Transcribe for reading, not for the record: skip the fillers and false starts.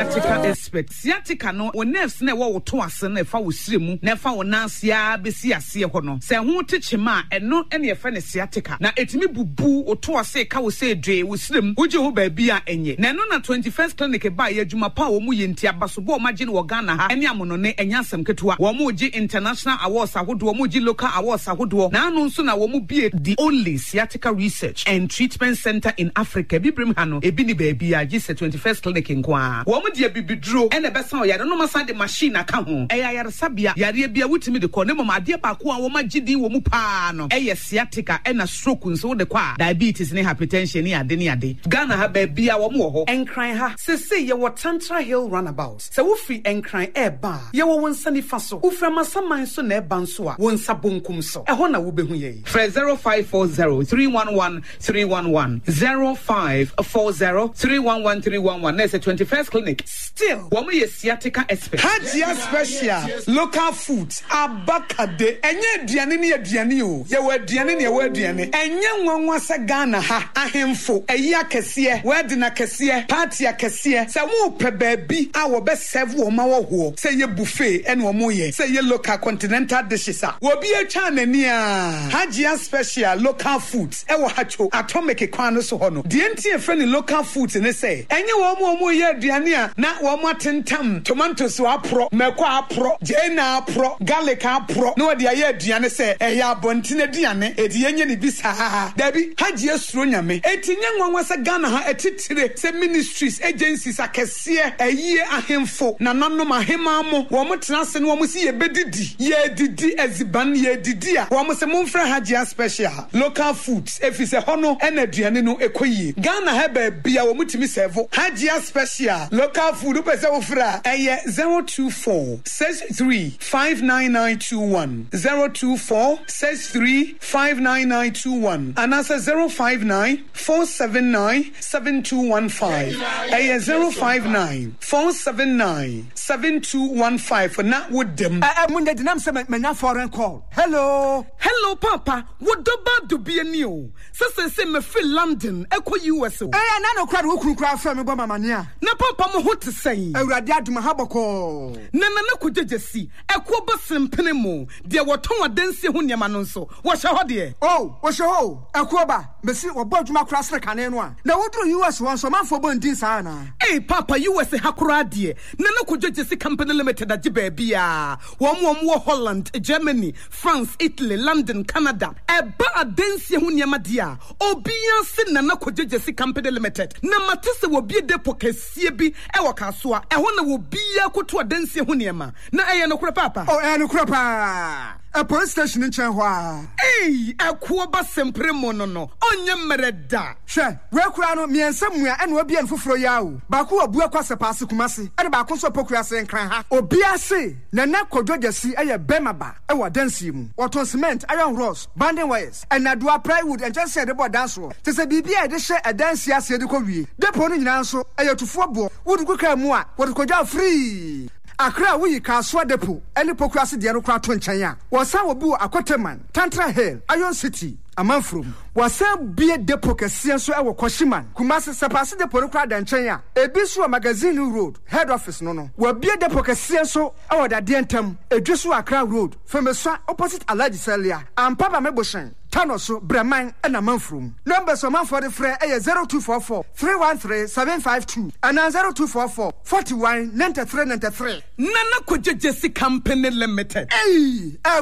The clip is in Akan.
sciatica expert. Sciatica no o nerves na wo to ase na fa wo siremu na fa wo nansia besi ase ho no. Se ho techema eno ene ye fa ne sciatica. Na etimi bubu o to ase ka wo se dwe wo sirem. Wo je ho ba bi a enye. Na no na 21st clinic ba ye adwuma pa wo mu ye ntia basobo o magine wo Ghana ha. Ene amono ne enya asem ketua. Wo mu ji international awards ahodo, wo mu ji local awards ahodo. Na anu nso na wo mu bi the only sciatica research and treatment center in Africa. Bibrim hano ebi ni ba bi a ji 21st clinic nkwa. Wo mu die bibidro ene besa o yare no masa de machine aka ho. Eya yare sabia yare bia wutimi de ko ne mama ade ba ko a wo magidi wo mu pa no. Eye sciatica ena stroke nso de kwa diabetes ne hypertension ne ade ne ade. Ghana ha ba bia wo mu ho. Enkran ha sese ye wo Tantra Hill roundabout. Se wo free enkran eba ye wo wonsa ni fa so. Wo fra masaman so na eba nso a wonsa bonkum so. Eho na wo behu ye. Fre 0540 311 311 0540 311 311. That's the 21st clinic. Still, woman is sciatica expert. Hajia special local foods abakade enye aduane ne aduane o ye wa aduane ne wa aduane enye nwanwa se Ghana ha ahemfo eyi akese wedding akese party akese se wo pe baabi a wo be serve wo ma wo ho se ye buffet ene wo mo ye se ye local continental dishes a wo bi atwa nani a Hajia special local foods e wo hacho atomic kwan no so ho no de entie fe ni local foods ne se enye wo mo ye aduane a na wo mo atentam tomatoes wa pro meko apro jena apro garlic apro no de aye aduane se eya abonti na aduane edi yenye ni bisa dabi Haji esuro nyame etinye nwanwa se Ghana ha etitire se ministries agencies akese eyi ahemfo na nanom ahema mo wo mo tena se no wo mo si ye bedidi ye didi eziban ye didi a wo mo se momfra Haji special local foods efise hono ena aduane no ekoyi Ghana ha ba bia wo mutimi serve Haji special local food pese wo fra eye 024 63 59921 024 63 59921 and answer 059 479 7215 eye 059 479 7215 for not with them munde dinam se menya foreign call hello papa what do be a new se me feel London eko US o na no kwade wo kurukura fra me bo mamania na papa mo ho te sei awurade aduma haboko na ko jejesi eko bo sempene mo de woton wadanse ho niam no nso wo hye ho de wo hye ho eko ba mesi wo bo aduma kura sre kane no a na woduru US won so manfo bo ndin sa na papa US hakura de na ko jejesi company limited age ba bia wo mo Holland, Germany, France, Italy, London, Canada eba adanse ho niam de a obia se na ko jejesi company limited na matese wo bie depo kasie bi e wo kaso a eho na wo bia koto adanse ho niam na eye no kura papa no kura pa a police station in Chenhua. Ekuo ba sempre mono no. Onye mereda. Hwe, we kura no miensam and we bi an foforo yawo. Ba ko abu akwase paase kumase. E ba ko so pokura se nkran ha. Obi ase na na kodwogesi eye bemaba e wo dansi mu. Waton cement, iron rods, banding wires, and adua plywood and just said about dance ro. Te se bibia e de hye e dansi ase de ko wie. Depo no nyina nso eye tufo bo. Wodu ko ka mu a, wodu ko ja free. Akra we Kaswa depo any pokrasi de no kra to nchen wasa obi akoteman Tantra Hill Iron City amanfrom wasa bie depo kese so e wo Koshiman Kumasi sepase depo no kra da nchen ebi so magazine road head office no wa bie depo kese so e wo da de ntam edweso Akra road femesa opposite Alhaji Salia ampaba meboshen Tanoso Breman and Amanfrum. Numbers of man for the fray 0244 313 752 and 0244 41 93 93. Nana Kujesi Company Limited.